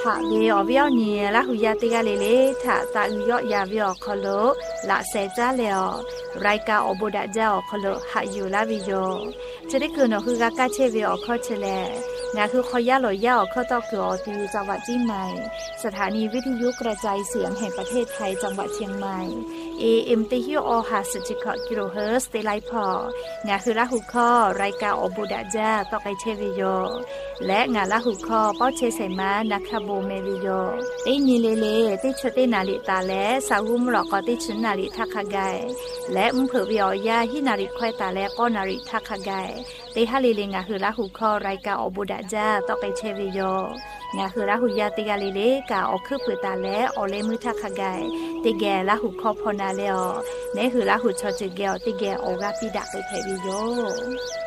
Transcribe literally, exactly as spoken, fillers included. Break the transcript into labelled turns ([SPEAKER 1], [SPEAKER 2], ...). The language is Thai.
[SPEAKER 1] ha ve o vio ni la hu ya te ga le le tha ta u yo ya vio kholo la se ja le o rai ka oboda ja o kholo ha yu la vi yo che de ku no hu ga ka che ve o kho che leงาคือขอย่าลอยย่าเข้าตอกเกือตีจังหวัดจีนใหม่สถานีวิทยุกระจายเสียงแห่งประเทศไทยจังหวัดเชียงใหม่ เอ เอ็ม ตีฮิโอหาสิบกิโลเฮิรตซ์ได้ไลพองาคือละหุข้อรายการอบูดาจาตอกไอเชวิโยและงาละหุข้อเป้าเชไซมานักขบูเมวิโยได้นีเลเลได้ชดได้นาลิตาและสาวมุมหลอกก็ได้ชนนาลิทักขะไกและมุมเผวิโอยาฮินาลิควายตาและก็นาลิทักขะไกได้ฮาลิเลงาคือละหุข้อรายการอบูดาจาตอกไอเชวิโยงาคือละหุยาติกาลิเลกาออกคือปืตาและออเลมือทักขะไกติแกละหุข้อพอนาเลอในคือละหุชอจิเกลติแกโอกาปิดะไปเทวิโย